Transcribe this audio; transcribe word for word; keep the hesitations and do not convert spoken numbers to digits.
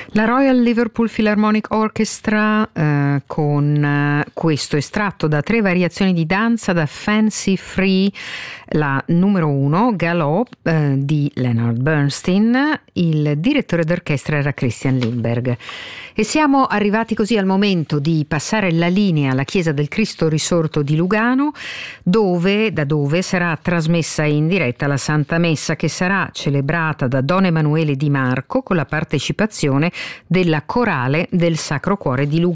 La Royal Liverpool Philharmonic Orchestra eh, con eh, questo estratto da tre variazioni di danza da Fancy Free, la numero uno, Galop eh, di Leonard Bernstein. Il direttore d'orchestra era Christian Lindberg. E siamo arrivati così al momento di passare la linea alla Chiesa del Cristo Risorto di Lugano, dove, da dove sarà trasmessa in diretta la Santa Messa, che sarà celebrata da Don Emanuele Di Marco con la partecipazione della Corale del Sacro Cuore di Lugano.